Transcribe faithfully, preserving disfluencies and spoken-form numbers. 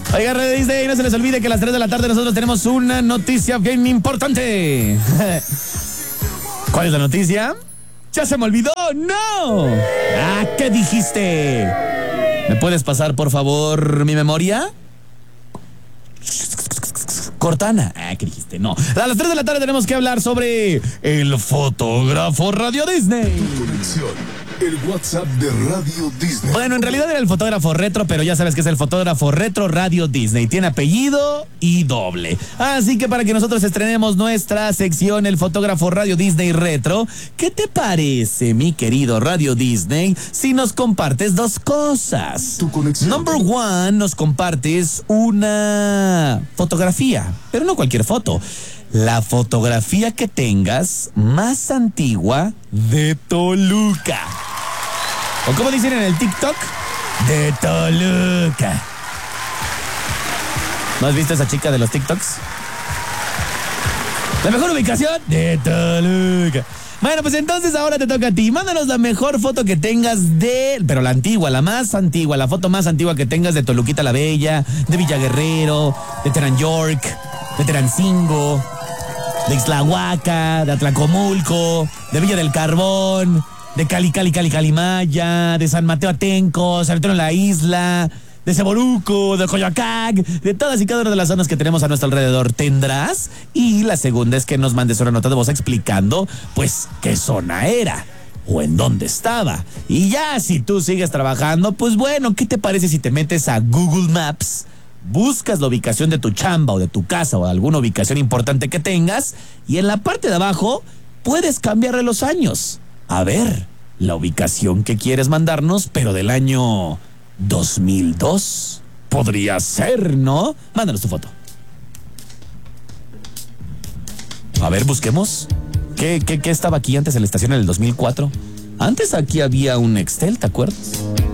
Oiga, Red Disney, no se les olvide que a las tres de la tarde nosotros tenemos una noticia bien importante. ¿Cuál es la noticia? ¿Ya se me olvidó? ¡No! Ah, ¿qué dijiste? ¿Me puedes pasar, por favor, mi memoria? Cortana. Ah, ¿qué dijiste? No. A las tres de la tarde tenemos que hablar sobre el fotógrafo Radio Disney. Conexión. El WhatsApp de Radio Disney. Bueno, en realidad era el fotógrafo retro, pero ya sabes que es el fotógrafo retro Radio Disney. Tiene apellido y doble. Así que para que nosotros estrenemos nuestra sección, el fotógrafo Radio Disney retro, ¿qué te parece, mi querido Radio Disney, si nos compartes dos cosas? Tu conexión. Number one, nos compartes una fotografía, pero no cualquier foto. La fotografía que tengas más antigua de Toluca. O como dicen en el TikTok, de Toluca. ¿No has visto a esa chica de los TikToks? La mejor ubicación de Toluca. Bueno, pues entonces ahora te toca a ti. Mándanos la mejor foto que tengas de... Pero la antigua, la más antigua, la foto más antigua que tengas de Toluquita la Bella, de Villa Guerrero, de Terán York, de Terancingo, de Ixtlahuaca, de Atlacomulco, de Villa del Carbón, de Cali, Cali, Cali, Calimaya, de San Mateo Atenco, San Antonio la Isla, de Ceboruco, de Coyoacac, de todas y cada una de las zonas que tenemos a nuestro alrededor tendrás. Y la segunda es que nos mandes una nota de voz explicando, pues, qué zona era o en dónde estaba. Y ya si tú sigues trabajando, pues bueno, ¿qué te parece si te metes a Google Maps? Buscas la ubicación de tu chamba o de tu casa o de alguna ubicación importante que tengas y en la parte de abajo puedes cambiarle los años. A ver, la ubicación que quieres mandarnos, pero del año dos mil dos. Podría ser, ¿no? Mándanos tu foto. A ver, busquemos. ¿Qué, qué, qué estaba aquí antes en la estación en el dos mil cuatro? Antes aquí había un Nextel, ¿te acuerdas?